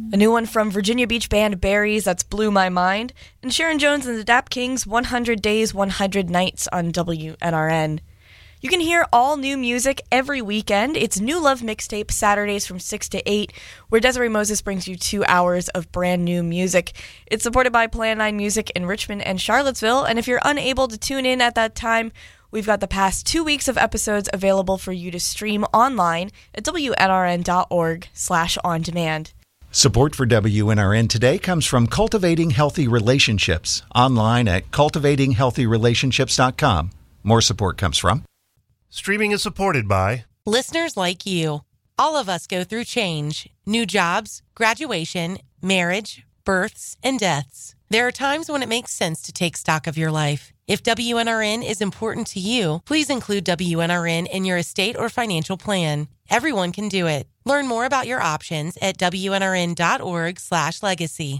A new one from Virginia Beach band Berries, that's Blew My Mind, and Sharon Jones and the Dap Kings, 100 Days, 100 Nights on WNRN. You can hear all new music every weekend. It's New Love Mixtape, Saturdays from 6 to 8, where Desiree Moses brings you 2 hours of brand new music. It's supported by Plan 9 Music in Richmond and Charlottesville, and if you're unable to tune in at that time, we've got the past 2 weeks of episodes available for you to stream online at WNRN.org/on-demand. Support for WNRN today comes from Cultivating Healthy Relationships, online at cultivatinghealthyrelationships.com. More support comes from Streaming is supported by listeners like you. All of us go through change, new jobs, graduation, marriage, births, and deaths. There are times when it makes sense to take stock of your life. If WNRN is important to you, please include WNRN in your estate or financial plan. Everyone can do it. Learn more about your options at WNRN.org/legacy.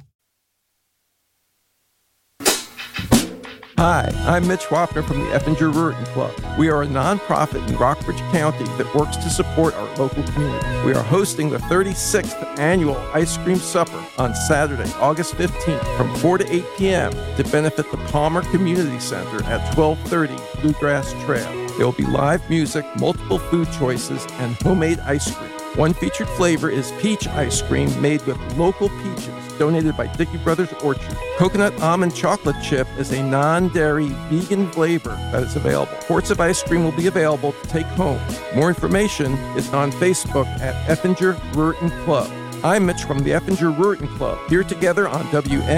Hi, I'm Mitch Wapner from the Effinger Ruritan Club. We are a nonprofit in Rockbridge County that works to support our local community. We are hosting the 36th annual Ice Cream Supper on Saturday, August 15th from 4 to 8 p.m. to benefit the Palmer Community Center at 1230 Bluegrass Trail. There will be live music, multiple food choices, and homemade ice cream. One featured flavor is peach ice cream made with local peaches, donated by Dickey Brothers Orchard. Coconut almond chocolate chip is a non-dairy vegan flavor that is available. Quarts of ice cream will be available to take home. More information is on Facebook at Effinger Ruritan Club. I'm Mitch from the Effinger Ruritan Club, here together on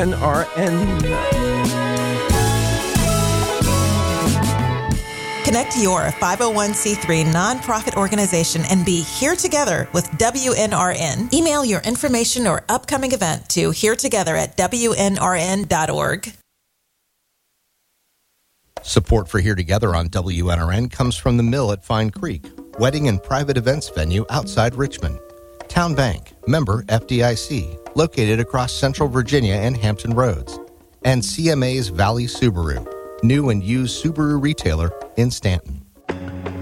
WNRN. Connect your 501c3 nonprofit organization and be here together with WNRN. Email your information or upcoming event to heretogether@WNRN.org. Support for Here Together on WNRN comes from the Mill at Fine Creek, wedding and private events venue outside Richmond. Town Bank, member FDIC, located across Central Virginia and Hampton Roads. And CMA's Valley Subaru, new and used Subaru retailer in Stanton.